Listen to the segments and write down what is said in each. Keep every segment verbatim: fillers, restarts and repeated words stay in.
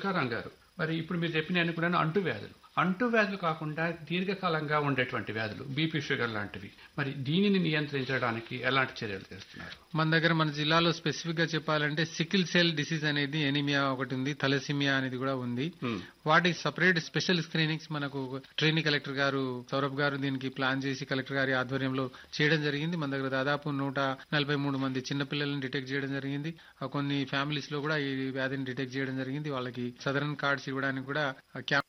తుకారాం గారు, మరి ఇప్పుడు మీరు చెప్పిన కూడా అంటువ్యాధులు అంటువ్యాధులు కాకుండా దీర్ఘకాలంగా ఉండేటువంటి వ్యాధులు బీపీ షుగర్ లాంటివి, మరి దీనిని నియంత్రించడానికి ఎలాంటి చర్యలు చేస్తున్నారు? మన దగ్గర మన జిల్లాలో స్పెసిఫిక్ గా చెప్పాలంటే సికిల్ సెల్ డిసీజ్ అనేది, ఎనిమియా ఒకటి ఉంది, థలసిమియా అనేది కూడా ఉంది. వాటి సపరేట్ స్పెషల్ స్క్రీనింగ్స్ మనకు ట్రైనింగ్ కలెక్టర్ గారు సౌరభ్ గారు దీనికి ప్లాన్ చేసి కలెక్టర్ గారి ఆధ్వర్యంలో చేయడం జరిగింది. మన దగ్గర దాదాపు నూట నలభై మూడు మంది చిన్నపిల్లలను డిటెక్ట్ చేయడం జరిగింది. కొన్ని ఫ్యామిలీస్ లో కూడా ఈ వ్యాధిని డిటెక్ట్ చేయడం జరిగింది. వాళ్ళకి సదరన్ కార్డ్స్ ఇవ్వడానికి కూడా క్యాంప్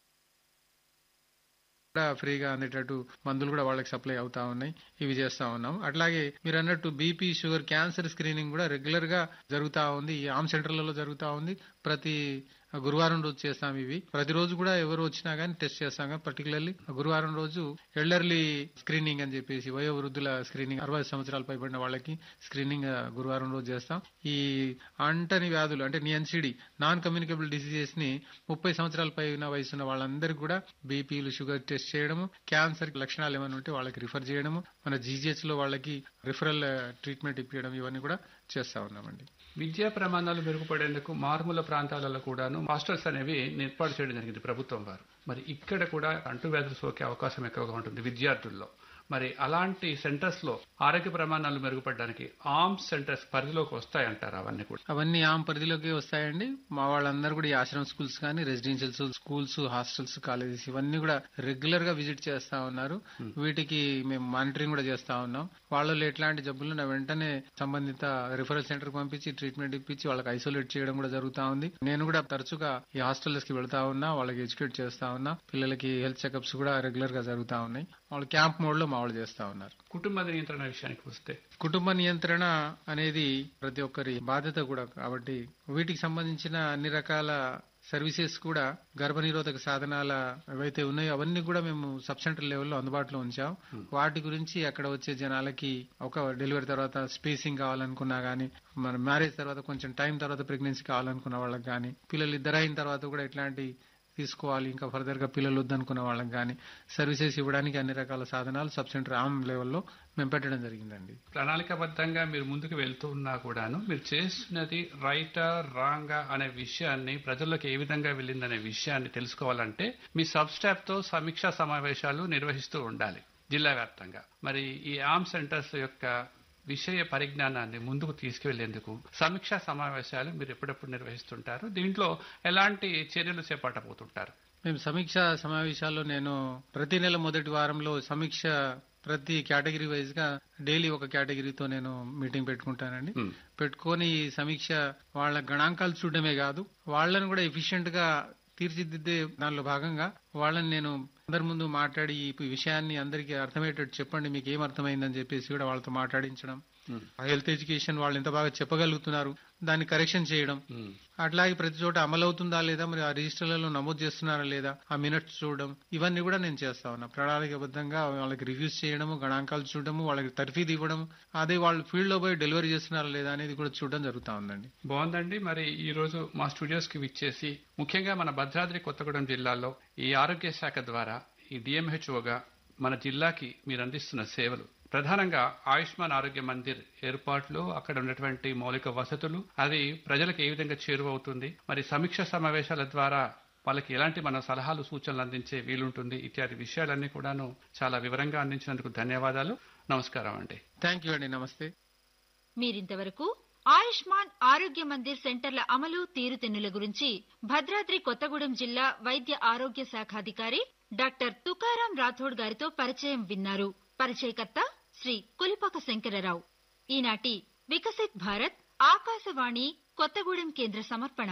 ఫ్రీగా అందేటట్టు మందులు కూడా వాళ్ళకి సప్లై అవుతా ఉన్నాయి. ఇవి చేస్తా ఉన్నాం. అట్లాగే మీరు అన్నట్టు బీపీ షుగర్ క్యాన్సర్ స్క్రీనింగ్ కూడా రెగ్యులర్ గా జరుగుతా ఉంది. ఈ ఆమ్ సెంటర్లలో జరుగుతా ఉంది. ప్రతి గురువారం రోజు చేస్తాం. ఇవి ప్రతిరోజు కూడా ఎవరు వచ్చినా గానీ టెస్ట్ చేస్తాం. కానీ పర్టికులర్లీ గురువారం రోజు ఎల్డర్లీ స్క్రీనింగ్ అని చెప్పేసి వయోవృద్ధుల స్క్రీనింగ్, అరవై సంవత్సరాలు పైబడిన వాళ్ళకి స్క్రీనింగ్ గురువారం రోజు చేస్తాం. ఈ అంటని వ్యాధులు అంటే ఎన్సిడి నాన్ కమ్యూనికేబుల్ డిసీజెస్ ని ముప్పై సంవత్సరాల పైన వయసున్న వాళ్ళందరికీ కూడా బీపీలు షుగర్ టెస్ట్ చేయడము, క్యాన్సర్ లక్షణాలు ఏమైనా ఉంటే వాళ్ళకి రిఫర్ చేయడము, మన జీజీహెచ్ లో వాళ్ళకి రిఫరల్ ట్రీట్మెంట్ ఇప్పించడం, ఇవన్నీ కూడా చేస్తా ఉన్నామండి. విద్యా ప్రమాణాలు మెరుగుపడేందుకు మారుమూల ప్రాంతాలలో కూడాను హాస్టల్స్ అనేవి ఏర్పాటు చేయడం జరిగింది ప్రభుత్వం వారు. మరి ఇక్కడ కూడా అంటువ్యాధులు సోకే అవకాశం ఎక్కువగా ఉంటుంది విద్యార్థుల్లో. మరి అలాంటి సెంటర్స్ లో ఆరోగ్య ప్రమాణాలు మెరుగుపడడానికి ఆర్మ్స్ సెంటర్స్ పరిధిలోకి వస్తాయంటారు? అవన్నీ కూడా అవన్నీ ఆమ్ పరిధిలోకి వస్తాయండి. మా వాళ్ళందరూ కూడా ఈ ఆశ్రమ స్కూల్స్ కానీ, రెసిడెన్షియల్ స్కూల్స్, హాస్టల్స్, కాలేజెస్ ఇవన్నీ కూడా రెగ్యులర్ గా విజిట్ చేస్తా ఉన్నారు. వీటికి మేము మానిటరింగ్ కూడా చేస్తా ఉన్నాం. వాళ్ళలో ఎట్లాంటి జబ్బులు వెంటనే సంబంధిత రిఫరల్ సెంటర్ కి పంపించి ట్రీట్మెంట్ ఇప్పించి వాళ్ళకి ఐసోలేట్ చేయడం కూడా జరుగుతా ఉంది. నేను కూడా తరచుగా ఈ హాస్టల్స్ కి వెళ్తా ఉన్నా, వాళ్ళకి ఎడ్యుకేట్ చేస్తా ఉన్నా. పిల్లలకి హెల్త్ చెకప్స్ కూడా రెగ్యులర్ గా జరుగుతా ఉన్నాయి. వాళ్ళు క్యాంప్ మోడ్ లో మామూలు చేస్తా ఉన్నారు. కుటుంబ నియంత్రణ విషయానికి వస్తే, కుటుంబ నియంత్రణ అనేది ప్రతి ఒక్కరి బాధ్యత కూడా కాబట్టి వీటికి సంబంధించిన అన్ని రకాల సర్వీసెస్ కూడా గర్భనిరోధక సాధనాల ఏవైతే ఉన్నాయో అవన్నీ కూడా మేము సబ్ సెంటర్ లెవెల్లో అందుబాటులో ఉంచాం. వాటి గురించి అక్కడ వచ్చే జనాలకి ఒక డెలివరీ తర్వాత స్పేసింగ్ కావాలనుకున్నా గానీ, మన మ్యారేజ్ తర్వాత కొంచెం టైం తర్వాత ప్రెగ్నెన్సీ కావాలనుకున్న వాళ్ళకి కానీ, పిల్లలు ఇద్దరైన తర్వాత కూడా ఇట్లాంటి తీసుకోవాలి, ఇంకా ఫర్దర్ గా పిల్లలు వద్దనుకున్న వాళ్ళకి కానీ సర్వీసెస్ ఇవ్వడానికి అన్ని రకాల సాధనాలు సబ్ సెంటర్ ఆమ్ లెవెల్లో మేము పెట్టడం జరిగిందండి. ప్రణాళికాబద్ధంగా మీరు ముందుకు వెళ్తూ ఉన్నా కూడాను మీరు చేస్తున్నది రైటా రాంగా అనే విషయాన్ని, ప్రజల్లోకి ఏ విధంగా వెళ్ళిందనే విషయాన్ని తెలుసుకోవాలంటే మీ సబ్ స్టాఫ్ తో సమీక్షా సమావేశాలు నిర్వహిస్తూ ఉండాలి జిల్లా వ్యాప్తంగా. మరి ఈ ఆర్మ్ సెంటర్స్ యొక్క విషయ పరిజ్ఞానాన్ని ముందుకు తీసుకువెళ్లేందుకు సమీక్షా సమావేశాలు మీరు ఎప్పుడెప్పుడు నిర్వహిస్తుంటారు? దీంట్లో ఎలాంటి చర్యలు చేపట్టబోతుంటారు? మేము సమీక్షా సమావేశాల్లో నేను ప్రతి నెల మొదటి వారంలో సమీక్ష ప్రతి కేటగిరీ వైజ్ గా డైలీ ఒక కేటగిరీతో నేను మీటింగ్ పెట్టుకుంటానండి. పెట్టుకొని ఈ సమీక్ష వాళ్ళ గణాంకాలు చూడడమే కాదు, వాళ్ళని కూడా ఎఫిషియెంట్ గా తీర్చిదిద్దే దానిలో భాగంగా వాళ్ళని నేను అందరి ముందు మాట్లాడి ఈ విషయాన్ని అందరికీ అర్థమయ్యేటట్టు చెప్పండి, మీకు ఏం అర్థమైందని చెప్పేసి కూడా వాళ్ళతో మాట్లాడించడం. హెల్త్ ఎడ్యుకేషన్ వాళ్ళు ఎంత బాగా చెప్పగలుగుతున్నారు దాన్ని కరెక్షన్ చేయడం. అట్లాగే ప్రతి చోట అమలు అవుతుందా లేదా, మరి ఆ రిజిస్టర్లలో నమోదు చేస్తున్నారా లేదా, ఆ మినిట్స్ చూడడం, ఇవన్నీ కూడా నేను చేస్తా ఉన్నా. ప్రణాళికబద్ధంగా వాళ్ళకి రివ్యూస్ చేయడము, గణాంకాలు చూడడము, వాళ్ళకి తర్ఫీదు ఇవ్వడం, అదే వాళ్ళు ఫీల్డ్ లో పోయి డెలివరీ చేస్తున్నారా లేదా అనేది కూడా చూడడం జరుగుతా ఉందండి. బాగుందండి. మరి ఈ రోజు మా స్టూడియోస్ కి విచ్చేసి ముఖ్యంగా మన భద్రాద్రి కొత్తగూడెం జిల్లాలో ఈ ఆరోగ్య శాఖ ద్వారా ఈ డిఎంహెచ్ఓగా మన జిల్లాకి మీరు అందిస్తున్న సేవలు, ప్రధానంగా ఆయుష్మాన్ ఆరోగ్య మందిర్ ఏర్పాట్లు, అక్కడ ఉన్నటువంటి మౌలిక వసతులు, అది ప్రజలకు ఏ విధంగా చేరువవుతుంది, మరి సమీక్ష సమావేశాల ద్వారా వాళ్ళకి ఎలాంటి మన సలహాలు సూచనలు అందించే వీలుంటుంది, ఇత్యాది విషయాలన్నీ కూడాను చాలా వివరంగా అందించినందుకు ధన్యవాదాలు. నమస్కారం అండి. థ్యాంక్ యూ అండి. నమస్తే. మీరింతవరకు ఆయుష్మాన్ ఆరోగ్య మందిర్ సెంటర్ల అమలు తీరుతెన్నుల గురించి భద్రాద్రి కొత్తగూడెం జిల్లా వైద్య ఆరోగ్య శాఖాధికారి డాక్టర్ తుకారాం రాథోడ్ గారితో పరిచయం విన్నారు. పరిచయకర్త శ్రీ కొలిపాక శంకరరావు. ఈనాటి వికసిత్ భారత్ ఆకాశవాణి కొత్తగూడెం కేంద్ర సమర్పణ.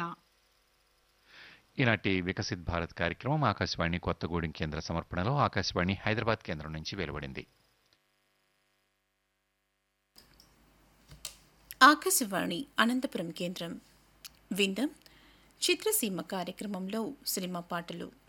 ఈనాటి వికసిత్ భారత్ కార్యక్రమం ఆకాశవాణి కొత్తగూడెం కేంద్ర సమర్పణలో ఆకాశవాణి హైదరాబాద్ కేంద్రం నుంచి వెలువడింది. ఆకాశవాణి అనంతపురం కేంద్రం. విందం చిత్రసీమ కార్యక్రమంలో సినిమా పాటలు.